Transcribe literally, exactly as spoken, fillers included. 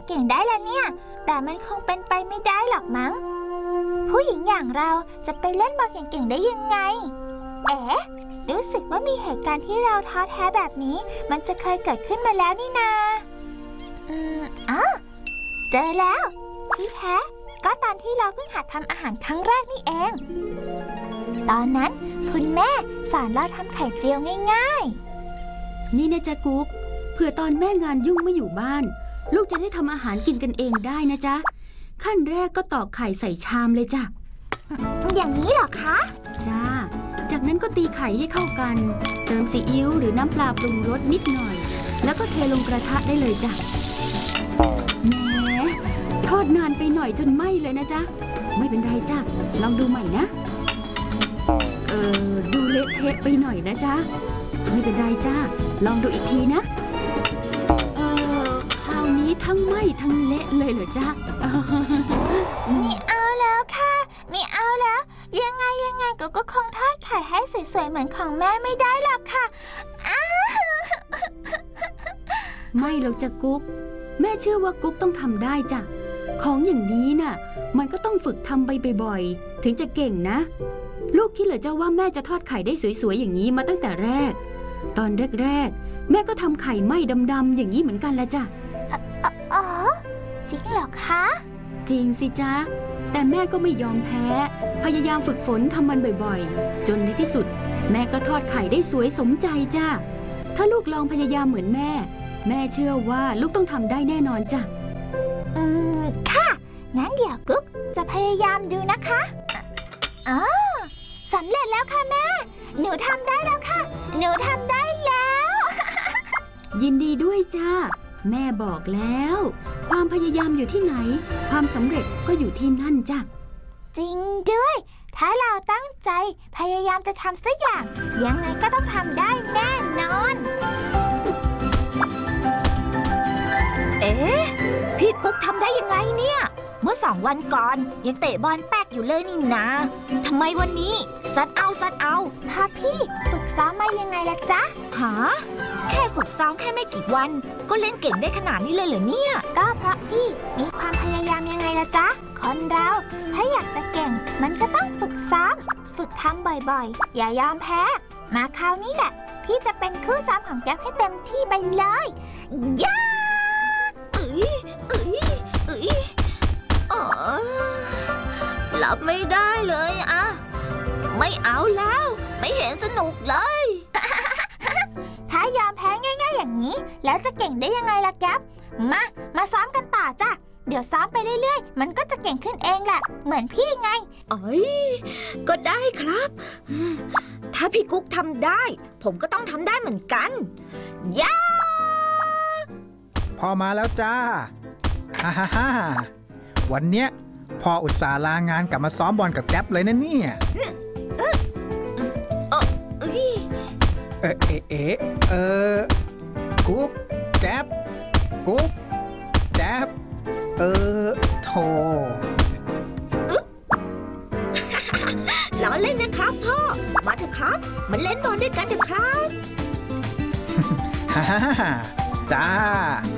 เก่งได้ละเนี่ยแต่มันคงเป็นไปไม่ได้หรอกมั้งผู้หญิงอย่างเราจะไปเล่นบอลเก่งๆได้ยังไงเอ๋รู้สึกว่ามีเหตุการณ์ที่เราท้อแท้แบบนี้มันจะเคยเกิดขึ้นมาแล้วนี่นาอืมอ๋อเจอแล้วที่แท้ก็ตอนที่เราเพิ่งหัดทำอาหารครั้งแรกนี่เองตอนนั้นคุณแม่สอนเราทำไข่เจียวง่ายๆนี่นะจ๊ะกุ๊กเผื่อตอนแม่งานยุ่งไม่อยู่บ้านลูกจะได้ทำอาหารกินกันเองได้นะจ๊ะขั้นแรกก็ตอกไข่ใส่ชามเลยจ้ะอย่างนี้เหรอคะจ้าจากนั้นก็ตีไข่ให้เข้ากันเติมซีอิ๊วหรือน้ำปลาปรุงรสนิดหน่อยแล้วก็เทลงกระทะได้เลยจ้ะแหมทอดนานไปหน่อยจนไหม้เลยนะจ๊ะไม่เป็นไรจ้ะลองดูใหม่นะเออดูเละเทะไปหน่อยนะจ๊ะไม่เป็นไรจ้าลองดูอีกทีนะเออคราวนี้ทั้งไหม้ทั้งเละเลยเหรอจ๊ะไม่เอาแล้วค่ะไม่เอาแล้วยังไงยังไงก็ก็คงทอดไข่ให้สวยๆเหมือนของแม่ไม่ได้หรอกค่ะไม่หรอกจ้ะกุ๊กแม่เชื่อว่ากุ๊กต้องทำได้จ้ะของอย่างนี้น่ะมันก็ต้องฝึกทำไปบ่อยๆถึงจะเก่งนะลูกคิดเหรอเจ้าว่าแม่จะทอดไข่ได้สวยๆอย่างนี้มาตั้งแต่แรกตอนแรกๆแม่ก็ทำไข่ไหม้ดำๆอย่างนี้เหมือนกันละจ้ะอ๋อจริงเหรอคะจริงสิจ๊ะแต่แม่ก็ไม่ยอมแพ้พยายามฝึกฝนทำมันบ่อยๆจนในที่สุดแม่ก็ทอดไข่ได้สวยสมใจจ้ะถ้าลูกลองพยายามเหมือนแม่แม่เชื่อว่าลูกต้องทำได้แน่นอนจ้ะอืมค่ะงั้นเดี๋ยวกุ๊กจะพยายามดูนะคะอ๋อสำเร็จแล้วค่ะแม่หนูทำได้แล้วค่ะหนูทำได้แล้วยินดีด้วยจ้าแม่บอกแล้วความพยายามอยู่ที่ไหนความสำเร็จก็อยู่ที่นั่นจ้ะจริงด้วยถ้าเราตั้งใจพยายามจะทำสักอย่างยังไงก็ต้องทำได้แน่นอนเอ๊ะพี่กุ๊กทำได้ยังไงเนี่ยเมื่อสองวันก่อนยังเตะบอลแป๊กอยู่เลยนี่นาทำไมวันนี้ซัดเอาซัดเอาพาพี่ฝึกซ้อมมายังไงล่ะจ๊ะหาแค่ฝึกซ้อมแค่ไม่กี่วันก็เล่นเก่งได้ขนาดนี้เลยเหรอเนี่ยก็เพราะพี่มีความพยายามยังไงล่ะจ๊ะคนเราถ้าอยากจะเก่งมันก็ต้องฝึกซ้อมฝึกทำบ่อยๆอย่ายอมแพ้มาคราวนี้แหละพี่จะเป็นคู่ซ้อมของแก๊ปให้เต็มที่ไปเลยย่าเอ้ยเอ้ยเอ้ยอ๋อหลับไม่ได้เลยอะไม่เอาแล้วไม่เห็นสนุกเลยถ้ายอมแพ้ง่ายๆอย่างนี้แล้วจะเก่งได้ยังไงล่ะแก๊ปมามาซ้อมกันต่อจ้ะเดี๋ยวซ้อมไปเรื่อยๆมันก็จะเก่งขึ้นเองแหละเหมือนพี่ไงเอ้ยก็ได้ครับถ้าพี่กุ๊กทำได้ผมก็ต้องทำได้เหมือนกันย่าพอมาแล้วจ้าฮ่าฮ่าฮ่าวันเนี้ยพ่ออุตส่าห์ลางานกลับมาซ้อมบอลกับแก๊ปเลยนะเนี่ยเออเออเออเออกุ๊กแก๊ปกุ๊กแก๊ปเออโธ่ล้อเล่นนะครับพ่อมาเถอะครับมาเล่นบอลด้วยกันเถอะครับฮ่าฮ่าฮ่าจ้า